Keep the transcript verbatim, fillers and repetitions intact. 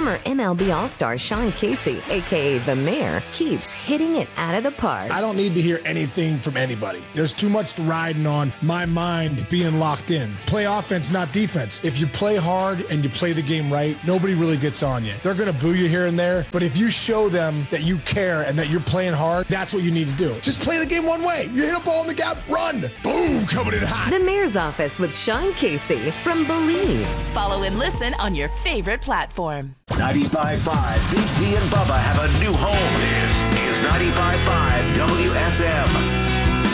Former M L B All-Star Sean Casey, a k a. The Mayor, keeps hitting it out of the park. I don't need to hear anything from anybody. There's too much riding on my mind being locked in. Play offense, not defense. If you play hard and you play the game right, nobody really gets on you. They're going to boo you here and there, but if you show them that you care and that you're playing hard, that's what you need to do. Just play the game one way. You hit a ball in the gap, run. Boom, coming in hot. The Mayor's Office with Sean Casey from Believe. Follow and listen on your favorite platform. ninety-five point five B T and Bubba have a new home. This is ninety-five point five W S M.